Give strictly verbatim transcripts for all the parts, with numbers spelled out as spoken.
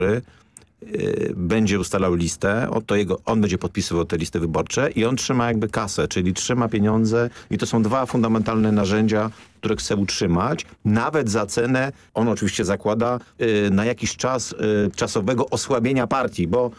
będzie ustalał listę, to jego, on będzie podpisywał te listy wyborcze i on trzyma jakby kasę, czyli trzyma pieniądze i to są dwa fundamentalne narzędzia, które chce utrzymać, nawet za cenę, on oczywiście zakłada y, na jakiś czas y, czasowego osłabienia partii, bo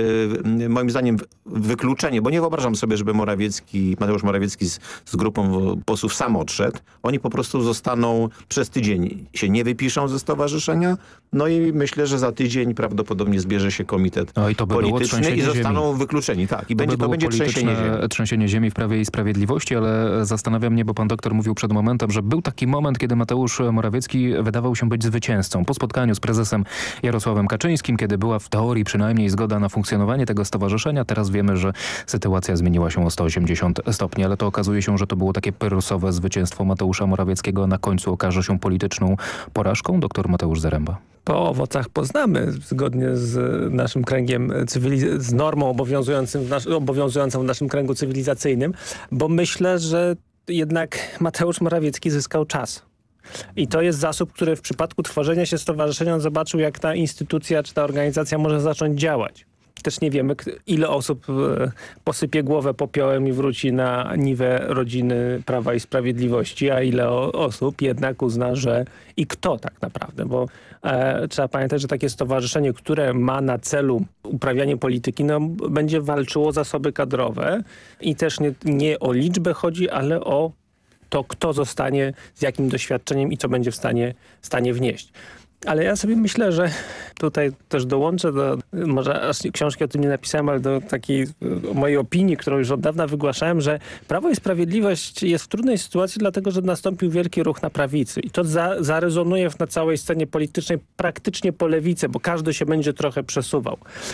y, moim zdaniem wykluczenie, bo nie wyobrażam sobie, żeby Morawiecki, Mateusz Morawiecki z, z grupą posłów sam odszedł. Oni po prostu zostaną przez tydzień, się nie wypiszą ze stowarzyszenia, no i myślę, że za tydzień prawdopodobnie zbierze się komitet no i to by polityczny i zostaną ziemi. wykluczeni. Tak, i to będzie, by to będzie trzęsienie ziemi. trzęsienie ziemi w Prawie i Sprawiedliwości, ale zastanawia mnie, bo pan doktor mówił przed momentem, że był taki moment, kiedy Mateusz Morawiecki wydawał się być zwycięzcą. Po spotkaniu z prezesem Jarosławem Kaczyńskim, kiedy była w teorii przynajmniej zgoda na funkcjonowanie tego stowarzyszenia, teraz wiemy, że sytuacja zmieniła się o sto osiemdziesiąt stopni, ale to okazuje się, że to było takie pyrrusowe zwycięstwo Mateusza Morawieckiego, a na końcu okaże się polityczną porażką. Doktor Mateusz Zaremba. Po owocach poznamy, zgodnie z naszym kręgiem cywiliz- z normą obowiązującym w, nas- obowiązującą w naszym kręgu cywilizacyjnym, bo myślę, że jednak Mateusz Morawiecki zyskał czas. I to jest zasób, który w przypadku tworzenia się stowarzyszenia on zobaczył, jak ta instytucja czy ta organizacja może zacząć działać. Też nie wiemy, ile osób posypie głowę popiołem i wróci na niwę rodziny Prawa i Sprawiedliwości, a ile osób jednak uzna, że i kto tak naprawdę, bo e, trzeba pamiętać, że takie stowarzyszenie, które ma na celu uprawianie polityki, no, będzie walczyło o zasoby kadrowe i też nie, nie o liczbę chodzi, ale o to, kto zostanie, z jakim doświadczeniem i co będzie w stanie, w stanie wnieść. Ale ja sobie myślę, że tutaj też dołączę do, może aż książki o tym nie napisałem, ale do takiej mojej opinii, którą już od dawna wygłaszałem, że Prawo i Sprawiedliwość jest w trudnej sytuacji, dlatego że nastąpił wielki ruch na prawicy. I to za, zarezonuje na całej scenie politycznej praktycznie po lewicy, bo każdy się będzie trochę przesuwał.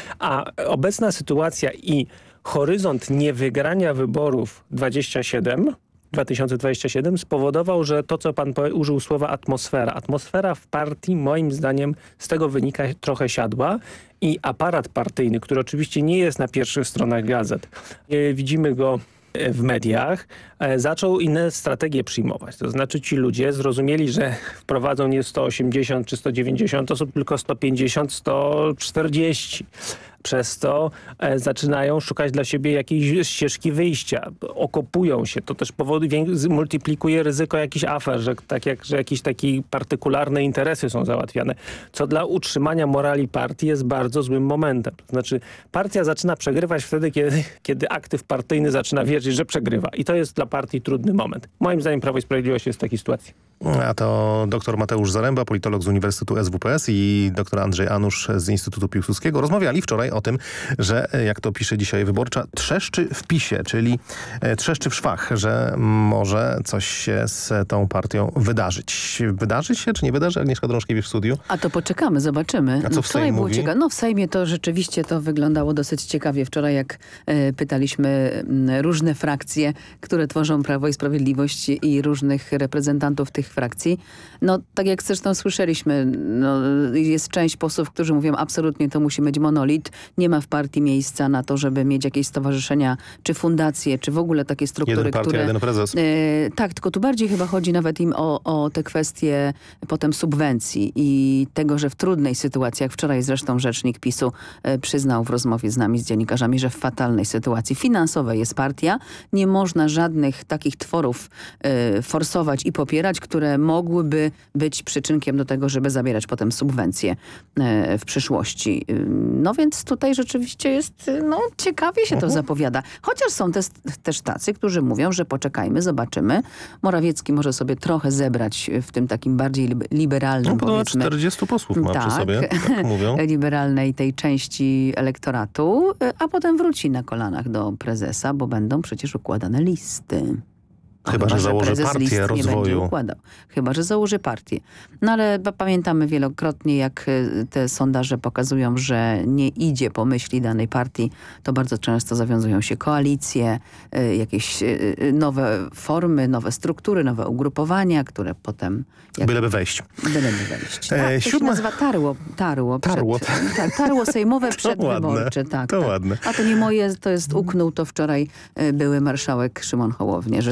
A obecna sytuacja i horyzont niewygrania wyborów dwadzieścia siedem dwa tysiące dwudziesty siódmy spowodował, że to, co pan użył słowa atmosfera. Atmosfera w partii moim zdaniem z tego wynika trochę siadła i aparat partyjny, który oczywiście nie jest na pierwszych stronach gazet, widzimy go w mediach, zaczął inne strategie przyjmować. To znaczy ci ludzie zrozumieli, że wprowadzą nie sto osiemdziesiąt czy sto dziewięćdziesiąt osób, tylko sto pięćdziesiąt, sto czterdzieści. Przez to e, zaczynają szukać dla siebie jakiejś ścieżki wyjścia. Okopują się. To też powoduje, multiplikuje ryzyko jakichś afer, że, tak jak, że jakieś takie partykularne interesy są załatwiane, co dla utrzymania morali partii jest bardzo złym momentem. To znaczy partia zaczyna przegrywać wtedy, kiedy, kiedy aktyw partyjny zaczyna wierzyć, że przegrywa. I to jest dla partii trudny moment. Moim zdaniem Prawo i Sprawiedliwość jest w takiej sytuacji. A to dr Mateusz Zaremba, politolog z Uniwersytetu S W P S i dr Andrzej Anusz z Instytutu Piłsudskiego rozmawiali wczoraj o tym, że jak to pisze dzisiaj Wyborcza, trzeszczy w PiSie, czyli trzeszczy w szwach, że może coś się z tą partią wydarzyć. Wydarzy się, czy nie wydarzy? Agnieszka Drążkiewicz w studiu. A to poczekamy, zobaczymy. A co w Sejmie mówi? Ciekawe. No w Sejmie to rzeczywiście to wyglądało dosyć ciekawie. Wczoraj jak e, pytaliśmy m, różne frakcje, które tworzą Prawo i Sprawiedliwość i różnych reprezentantów tych frakcji. No tak jak zresztą słyszeliśmy, no, jest część posłów, którzy mówią absolutnie to musi być monolit. Nie ma w partii miejsca na to, żeby mieć jakieś stowarzyszenia, czy fundacje, czy w ogóle takie struktury, jeden partia, które... jeden prezes. E, tak, tylko tu bardziej chyba chodzi nawet im o, o te kwestie potem subwencji i tego, że w trudnej sytuacji, jak wczoraj zresztą rzecznik PiSu e, przyznał w rozmowie z nami, z dziennikarzami, że w fatalnej sytuacji finansowej jest partia. Nie można żadnych takich tworów e, forsować i popierać, które mogłyby być przyczynkiem do tego, żeby zabierać potem subwencje e, w przyszłości. No więc tutaj rzeczywiście jest, no ciekawie się to zapowiada. Chociaż są też, też tacy, którzy mówią, że poczekajmy, zobaczymy. Morawiecki może sobie trochę zebrać w tym takim bardziej liberalnym, no, powiedzmy. czterdziestu posłów ma tak, przy sobie, tak mówią. liberalnej tej części elektoratu, a potem wróci na kolanach do prezesa, bo będą przecież układane listy. Chyba, że założy partię rozwoju. Chyba, że założy partię. No ale pamiętamy wielokrotnie, jak te sondaże pokazują, że nie idzie po myśli danej partii, to bardzo często zawiązują się koalicje, jakieś nowe formy, nowe struktury, nowe ugrupowania, które potem... Jak... Byleby wejść. Byleby wejść. Tak, e, to siódma... się nazywa tarło. Tarło, tarło. Przed, tak, tarło sejmowe przedwyborcze. Tak, to tak. ładne. A to nie moje, to jest uknął to wczoraj były marszałek Szymon Hołownia, że rzeczywiście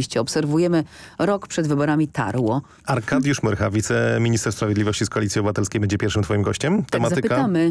rzeczywiście obserwujemy rok przed wyborami tarło. Arkadiusz Myrcha, wiceminister sprawiedliwości z Koalicji Obywatelskiej, będzie pierwszym twoim gościem. Tak, zapytamy.